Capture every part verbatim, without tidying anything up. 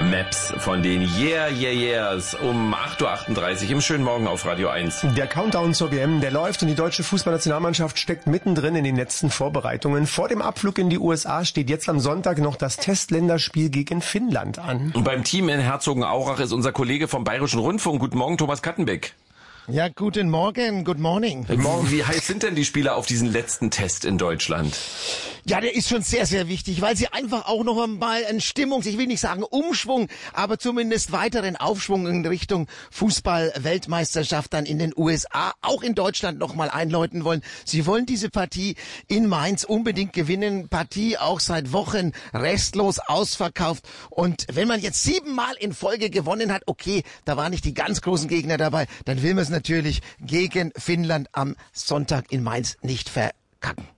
Maps von den Yeah, Yeah, Yeahs um acht Uhr achtunddreißig im schönen Morgen auf Radio eins. Der Countdown zur W M, der läuft und die deutsche Fußballnationalmannschaft steckt mittendrin in den letzten Vorbereitungen. Vor dem Abflug in die U S A steht jetzt am Sonntag noch das Testländerspiel gegen Finnland an. Und beim Team in Herzogenaurach ist unser Kollege vom Bayerischen Rundfunk. Guten Morgen, Thomas Kattenbeck. Ja, guten Morgen, good morning. Guten Morgen. Wie heiß sind denn die Spieler auf diesen letzten Test in Deutschland? Ja, der ist schon sehr, sehr wichtig, weil sie einfach auch noch einmal einen Stimmungs-, ich will nicht sagen Umschwung, aber zumindest weiteren Aufschwung in Richtung Fußball-Weltmeisterschaft dann in den U S A, auch in Deutschland noch mal einläuten wollen. Sie wollen diese Partie in Mainz unbedingt gewinnen. Partie auch seit Wochen restlos ausverkauft. Und wenn man jetzt siebenmal in Folge gewonnen hat, okay, da waren nicht die ganz großen Gegner dabei, dann will man es natürlich gegen Finnland am Sonntag in Mainz nicht verkacken.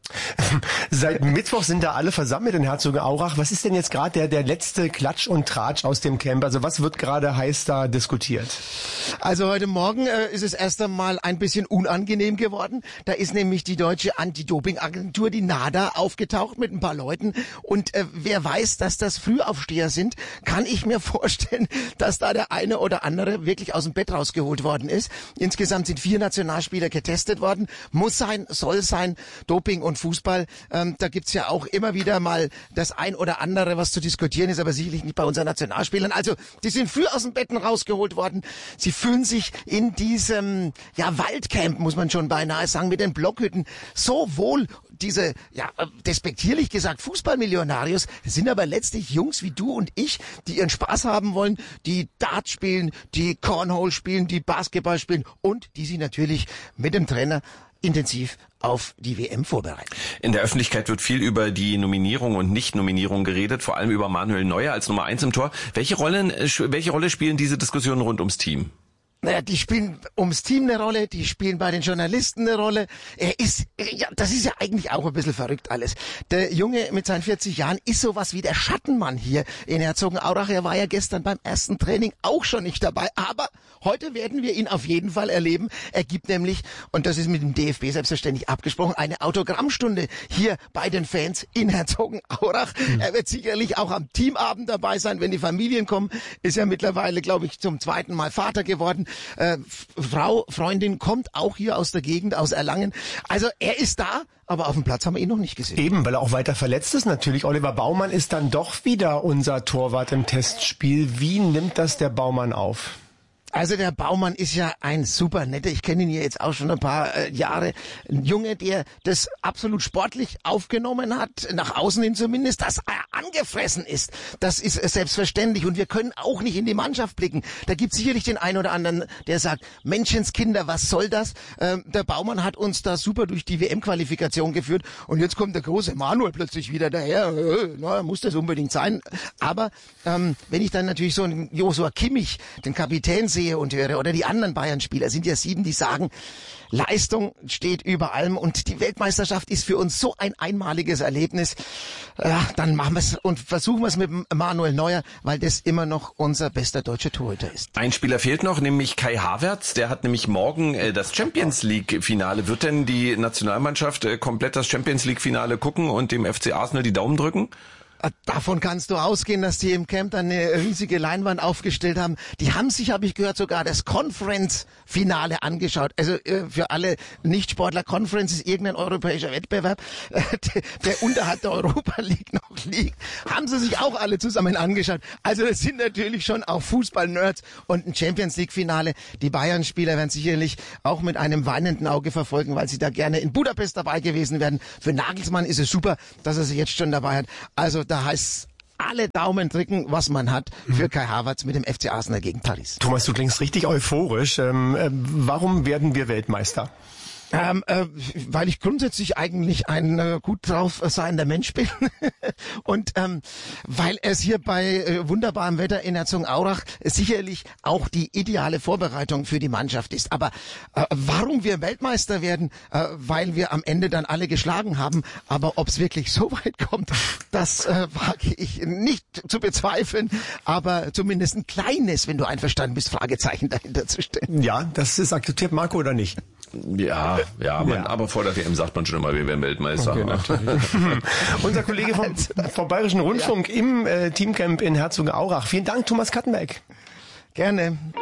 Seit Mittwoch sind da alle versammelt in Herzogenaurach. Was ist denn jetzt gerade der, der letzte Klatsch und Tratsch aus dem Camp? Also was wird gerade heiß da diskutiert? Also heute Morgen äh, ist es erst einmal ein bisschen unangenehm geworden. Da ist nämlich die deutsche Anti-Doping-Agentur, die NADA, aufgetaucht mit ein paar Leuten. Und äh, wer weiß, dass das Frühaufsteher sind, kann ich mir vorstellen, dass da der eine oder andere wirklich aus dem Bett rausgeholt worden ist. Insgesamt sind vier Nationalspieler getestet worden. Muss sein, soll sein, Doping und Fußball, ähm, da gibt's ja auch immer wieder mal das ein oder andere, was zu diskutieren ist, aber sicherlich nicht bei unseren Nationalspielern. Also, die sind früh aus dem Betten rausgeholt worden. Sie fühlen sich in diesem, ja, Waldcamp, muss man schon beinahe sagen, mit den Blockhütten so wohl. Diese, ja, despektierlich gesagt, Fußballmillionarios, das sind aber letztlich Jungs wie du und ich, die ihren Spaß haben wollen, die Dart spielen, die Cornhole spielen, die Basketball spielen und die sich natürlich mit dem Trainer intensiv auf die W M vorbereiten. In der Öffentlichkeit wird viel über die Nominierung und Nicht-Nominierung geredet, vor allem über Manuel Neuer als Nummer eins im Tor. Welche Rollen, welche Rolle spielen diese Diskussionen rund ums Team? Naja, die spielen ums Team eine Rolle, die spielen bei den Journalisten eine Rolle. Er ist, ja, das ist ja eigentlich auch ein bisschen verrückt alles. Der Junge mit seinen vierzig Jahren ist sowas wie der Schattenmann hier in Herzogenaurach. Er war ja gestern beim ersten Training auch schon nicht dabei, aber heute werden wir ihn auf jeden Fall erleben. Er gibt nämlich, und das ist mit dem D F B selbstverständlich abgesprochen, eine Autogrammstunde hier bei den Fans in Herzogenaurach. Mhm. Er wird sicherlich auch am Teamabend dabei sein, wenn die Familien kommen. Ist ja mittlerweile, glaube ich, zum zweiten Mal Vater geworden. Äh, Frau, Freundin kommt auch hier aus der Gegend, aus Erlangen. Also er ist da, aber auf dem Platz haben wir ihn noch nicht gesehen. Eben, weil er auch weiter verletzt ist natürlich. Oliver Baumann ist dann doch wieder unser Torwart im Testspiel. Wie nimmt das der Baumann auf? Also der Baumann ist ja ein super netter, ich kenne ihn ja jetzt auch schon ein paar äh, Jahre, ein Junge, der das absolut sportlich aufgenommen hat, nach außen hin zumindest, dass er angefressen ist. Das ist äh, selbstverständlich und wir können auch nicht in die Mannschaft blicken. Da gibt es sicherlich den einen oder anderen, der sagt, Menschenskinder, was soll das? Ähm, der Baumann hat uns da super durch die W M-Qualifikation geführt und jetzt kommt der große Manuel plötzlich wieder daher. Äh, na, muss das unbedingt sein. Aber ähm, wenn ich dann natürlich so einen Joshua Kimmich, den Kapitän, sehe und höre, oder die anderen Bayern-Spieler, sind ja sieben, die sagen, Leistung steht über allem und die Weltmeisterschaft ist für uns so ein einmaliges Erlebnis. Ja, dann machen wir es und versuchen wir es mit Manuel Neuer, weil das immer noch unser bester deutscher Torhüter ist. Ein Spieler fehlt noch, nämlich Kai Havertz. Der hat nämlich morgen äh, das Champions League-Finale. Wird denn die Nationalmannschaft äh, komplett das Champions League-Finale gucken und dem F C Arsenal die Daumen drücken? Davon kannst du ausgehen, dass die im Camp dann eine riesige Leinwand aufgestellt haben. Die haben sich, habe ich gehört, sogar das Conference-Finale angeschaut. Also äh, für alle Nichtsportler, Conference ist irgendein europäischer Wettbewerb, äh, der, der unterhalb der Europa League noch liegt. Haben sie sich auch alle zusammen angeschaut. Also das sind natürlich schon auch Fußball-Nerds und ein Champions League-Finale. Die Bayern-Spieler werden sicherlich auch mit einem weinenden Auge verfolgen, weil sie da gerne in Budapest dabei gewesen wären. Für Nagelsmann ist es super, dass er sich jetzt schon dabei hat. Also da heißt alle Daumen drücken, was man hat für Kai Havertz mit dem F C Arsenal gegen Paris. Thomas, du klingst richtig euphorisch. Ähm, äh, warum werden wir Weltmeister? Ähm, äh, weil ich grundsätzlich eigentlich ein äh, gut drauf seiender Mensch bin und ähm, weil es hier bei äh, wunderbarem Wetter in Herzogenaurach sicherlich auch die ideale Vorbereitung für die Mannschaft ist. Aber äh, warum wir Weltmeister werden, äh, weil wir am Ende dann alle geschlagen haben. Aber ob es wirklich so weit kommt, das äh, wage ich nicht zu bezweifeln. Aber zumindest ein kleines, wenn du einverstanden bist, Fragezeichen dahinter zu stellen. Ja, das ist akzeptiert Marco oder nicht? Ja, ja, man, ja, aber vor der W M sagt man schon immer, wir werden Weltmeister. Okay, unser Kollege vom, vom Bayerischen Rundfunk ja. im äh, Teamcamp in Herzogenaurach. Vielen Dank, Thomas Kattenberg. Gerne.